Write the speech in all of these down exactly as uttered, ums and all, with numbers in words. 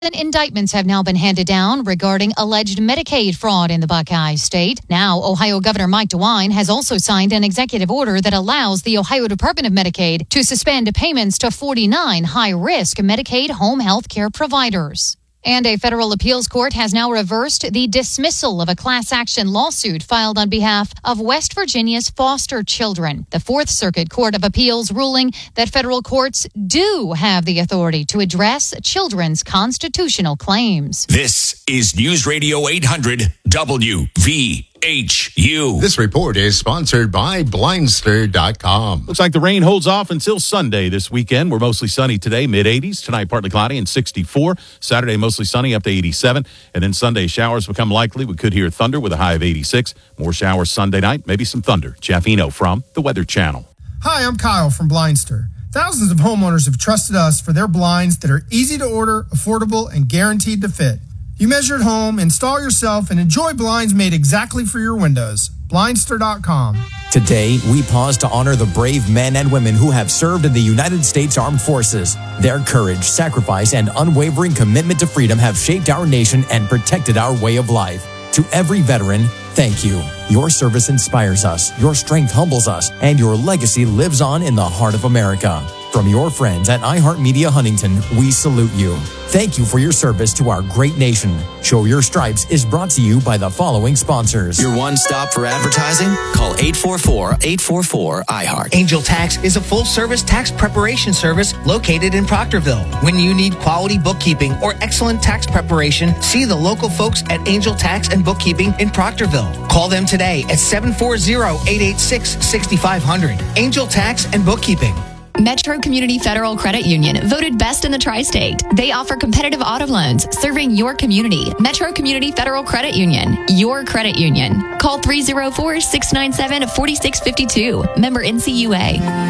Indictments have now been handed down regarding alleged Medicaid fraud in the Buckeye State. Now, Ohio Governor Mike DeWine has also signed an executive order that allows the Ohio Department of Medicaid to suspend payments to forty-nine high-risk Medicaid home health care providers. And a federal appeals court has now reversed the dismissal of a class action lawsuit filed on behalf of West Virginia's foster children. The Fourth Circuit Court of Appeals ruling that federal courts do have the authority to address children's constitutional claims. This is News Radio eight hundred W V H U. This report is sponsored by Blindster dot com. Looks like the rain holds off until Sunday this weekend. We're mostly sunny today, mid eighties. Tonight, partly cloudy and sixty-four. Saturday, mostly sunny, up to eighty-seven. And then Sunday, showers become likely. We could hear thunder with a high of eighty-six. More showers Sunday night, maybe some thunder. Jeff Eno from the Weather Channel. Hi, I'm Kyle from Blindster. Thousands of homeowners have trusted us for their blinds that are easy to order, affordable, and guaranteed to fit. You measure at home, install yourself, and enjoy blinds made exactly for your windows. Blindster dot com. Today, we pause to honor the brave men and women who have served in the United States Armed Forces. Their courage, sacrifice, and unwavering commitment to freedom have shaped our nation and protected our way of life. To every veteran, thank you. Your service inspires us, your strength humbles us, and your legacy lives on in the heart of America. From your friends at iHeartMedia Huntington, we salute you. Thank you for your service to our great nation. Show Your Stripes is brought to you by the following sponsors. Your one stop for advertising? Call eight four four, eight four four, I heart. Angel Tax is a full-service tax preparation service located in Proctorville. When you need quality bookkeeping or excellent tax preparation, see the local folks at Angel Tax and Bookkeeping in Proctorville. Call them today at seven four zero, eight eight six, six five zero zero. Angel Tax and Bookkeeping. Metro Community Federal Credit Union, voted best in the tri-state. They offer competitive auto loans, serving your community. Metro Community Federal Credit Union, your credit union. Call three oh four, six nine seven, four six five two. Member N C U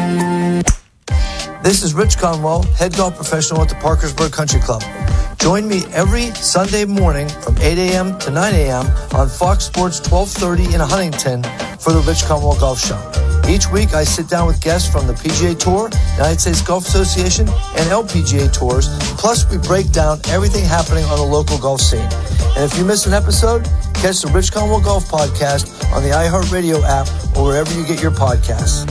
A. This is Rich Conwell, head golf professional at the Parkersburg Country Club. Join me every Sunday morning from eight a.m. to nine a.m. on Fox Sports twelve thirty in Huntington for the Rich Conwell Golf Show. Each week, I sit down with guests from the P G A Tour, United States Golf Association, and L P G A Tours. Plus, we break down everything happening on the local golf scene. And if you miss an episode, catch the Rich Conwell Golf Podcast on the iHeartRadio app or wherever you get your podcasts.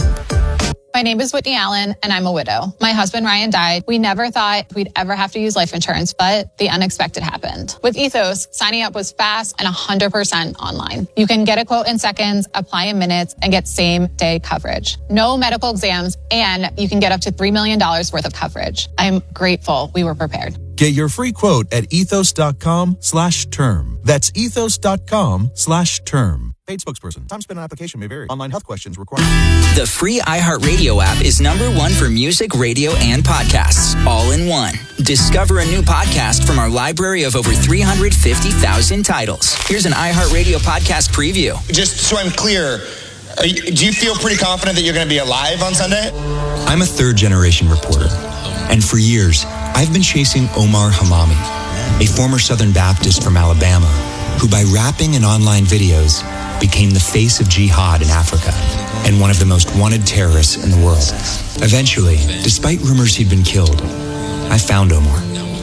My name is Whitney Allen, and I'm a widow. My husband, Ryan, died. We never thought we'd ever have to use life insurance, but the unexpected happened. With Ethos, signing up was fast and one hundred percent online. You can get a quote in seconds, apply in minutes, and get same-day coverage. No medical exams, and you can get up to three million dollars worth of coverage. I'm grateful we were prepared. Get your free quote at ethos.com slash term. That's ethos.com slash term. Paid spokesperson. Time spent on application may vary. Online health questions required. The free iHeartRadio app is number one for music, radio, and podcasts, all in one. Discover a new podcast from our library of over three hundred fifty thousand titles. Here's an iHeartRadio podcast preview. Just so I'm clear, are you, do you feel pretty confident that you're going to be alive on Sunday? I'm a third-generation reporter, and for years, I've been chasing Omar Hamami, a former Southern Baptist from Alabama, who by rapping and online videos became the face of jihad in Africa and one of the most wanted terrorists in the world. Eventually, despite rumors he'd been killed, I found Omar.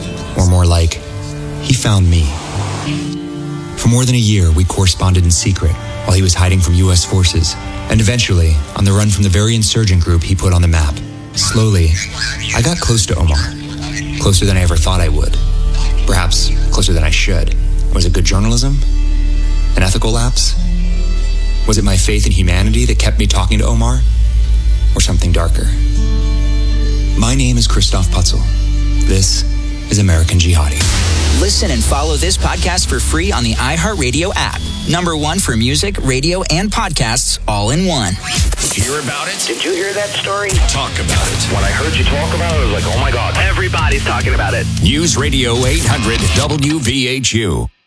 Or more like, he found me. For more than a year, we corresponded in secret while he was hiding from U S forces, and eventually, on the run from the very insurgent group he put on the map. Slowly, I got close to Omar. Closer than I ever thought I would. Perhaps closer than I should. Was it good journalism? An ethical lapse? Was it my faith in humanity that kept me talking to Omar? Or something darker? My name is Christoph Putzel. This is American Jihadi. Listen and follow this podcast for free on the iHeartRadio app. Number one for music, radio, and podcasts, all in one. Hear about it? Did you hear that story? Talk about it. When I heard you talk about it, I was like, oh my God, everybody's talking about it. News Radio eight hundred W V H U.